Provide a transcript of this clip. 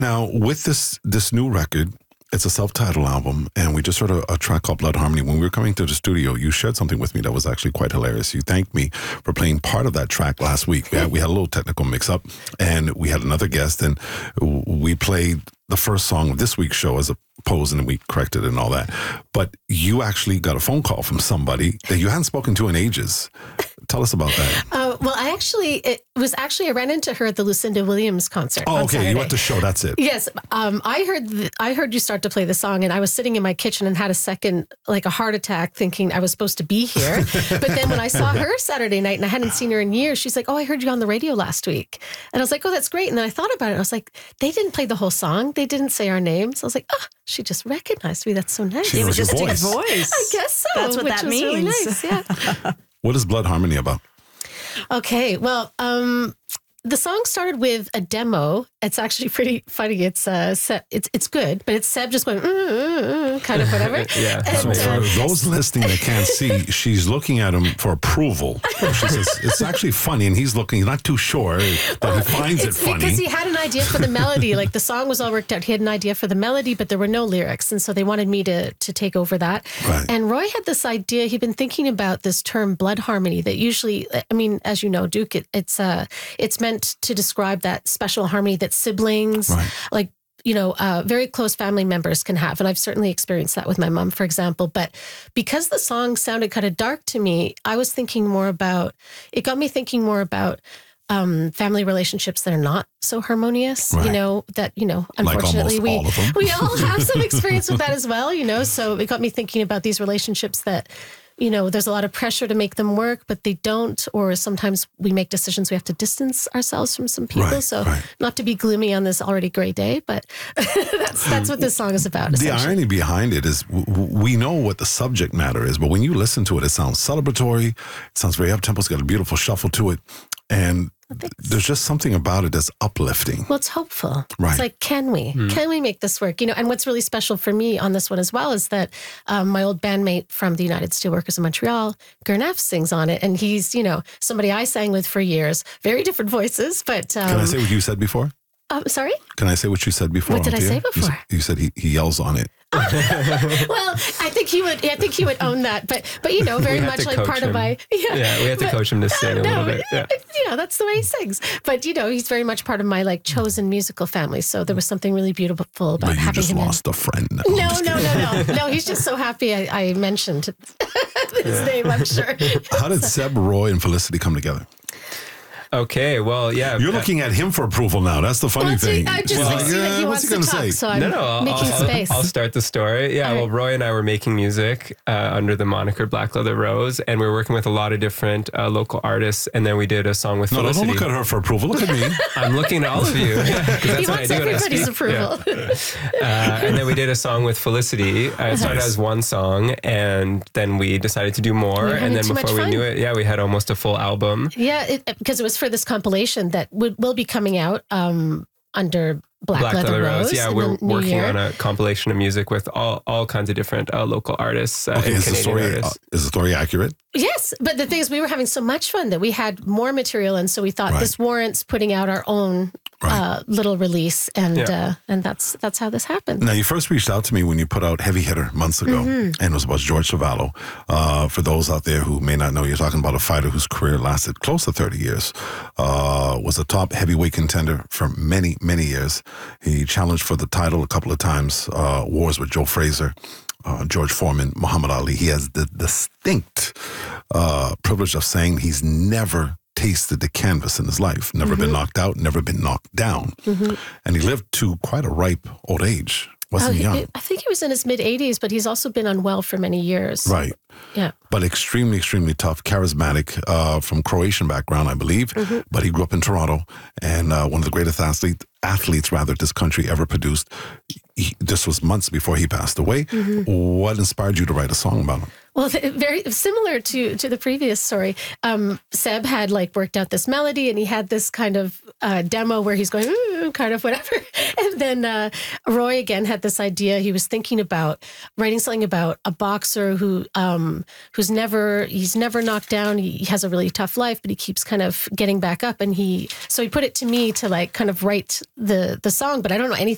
Now, with this new record, it's a self-titled album, and we just heard a track called Blood Harmony. When we were coming to the studio, you shared something with me that was actually quite hilarious. You thanked me for playing part of that track last week. We had a little technical mix-up, and we had another guest, and we played the first song of this week's show as opposed, and we corrected it and all that. But you actually got a phone call from somebody that you hadn't spoken to in ages. Tell us about that. Well, I ran into her at the Lucinda Williams concert. Oh, on okay. Saturday. You went to show. That's it. Yes. I heard you start to play the song, and I was sitting in my kitchen and had a second, like a heart attack, thinking I was supposed to be here. But then when I saw her Saturday night, and I hadn't seen her in years, she's like, "Oh, I heard you on the radio last week," and I was like, "Oh, that's great." And then I thought about it. And I was like, "They didn't play the whole song. They didn't say our names." I was like, "Oh, she just recognized me. That's so nice." She It was knows just your a voice. voice. I guess so. That's what which that was means. really nice. Yeah. What is Blood Harmony about? Okay. Well, the song started with a demo. It's actually pretty funny. It's it's good, but it's Seb just going kind of whatever. Yeah. And, So for those listening that can't see, she's looking at him for approval. She says, it's actually funny, and he's not too sure, but he finds it it's funny. because he had an idea for the melody. Like the song was all worked out. He had an idea for the melody, but there were no lyrics. And so they wanted me to take over that. Right. And Roy had this idea. He'd been thinking about this term blood harmony that usually, I mean, as you know, Duke, it's meant to describe that special harmony that siblings, Right. like, very close family members can have. And I've certainly experienced that with my mom, for example. But because the song sounded kind of dark to me, it got me thinking more about family relationships that are not so harmonious, Right. unfortunately Like almost all of them. we all have some experience with that as well, so it got me thinking about these relationships that, there's a lot of pressure to make them work, but they don't, or sometimes we make decisions we have to distance ourselves from some people. Right, so right. not to be gloomy on this already gray day, but that's what this song is about. The essentially. irony behind it is we know what the subject matter is, but when you listen to it, it sounds celebratory. It sounds very up-tempo. It's got a beautiful shuffle to it. And there's just something about it that's uplifting. Well, it's hopeful. Right. It's like, can we make this work? And what's really special for me on this one as well is that my old bandmate from the United Steelworkers in Montreal, Gurneff, sings on it. And he's, somebody I sang with for years, very different voices, but... Can I say what you said before? Sorry? Can I say what you said before? What did I say Anthea? before? You said he yells on it. Well, I think he would own that, but very We had much to like coach part of him. my Yeah, we had to coach him to sing a little bit. Yeah. That's the way he sings. But he's very much part of my chosen musical family. So there was something really beautiful about But you having just him in. lost a friend. No, No, I'm just kidding. no. He's just so happy I mentioned his name, I'm sure. How did Seb, Roy, and Felicity come together? Okay, well, yeah. You're looking at him for approval now. That's the funny thing. I just He's see that he what's wants he to going talk, say? so I'm No, making space. I'll start the story. Yeah, All well, right. Roy and I were making music under the moniker Black Leather Rose, and we were working with a lot of different local artists, and then we did a song with No, Felicity. don't look at her for approval. Look at me. I'm looking at all of you. 'Cause that's He what I wants do when I everybody's speak. approval. Yeah. And then we did a song with Felicity. It started as one song, and then we decided to do more. We're And having then too much before we fun. knew it, we had almost a full album. Yeah, because it was for this compilation that will be coming out under Black Leather Rose. Yeah, in we're the new working year. on a compilation of music with all kinds of different local artists Okay, and is the Canadian story artists. is the story accurate? Yes, but the thing is, we were having so much fun that we had more material, and so we thought Right. this warrants putting out our own Right. little release, and Yeah. that's how this happened. Now, you first reached out to me when you put out Heavy Hitter months ago, and it was about George Savallo. For those out there who may not know, you're talking about a fighter whose career lasted close to 30 years, was a top heavyweight contender for many, many years. He challenged for the title a couple of times, wars with Joe Frazier, George Foreman, Muhammad Ali. He has the distinct privilege of saying he's never tasted the canvas in his life, never been knocked out, never been knocked down. And he lived to quite a ripe old age. Wasn't young. I think he was in his mid-80s, but he's also been unwell for many years. Right. Yeah. But extremely, extremely tough, charismatic, from Croatian background, I believe. But he grew up in Toronto, and one of the greatest athletes this country ever produced. This was months before he passed away. What inspired you to write a song about him? Well, very similar to the previous story. Seb had worked out this melody, and he had this kind of demo where he's going kind of whatever. And then Roy again had this idea. He was thinking about writing something about a boxer who's never knocked down. He has a really tough life, but he keeps kind of getting back up. And so he put it to me to kind of write the song, but I don't know anything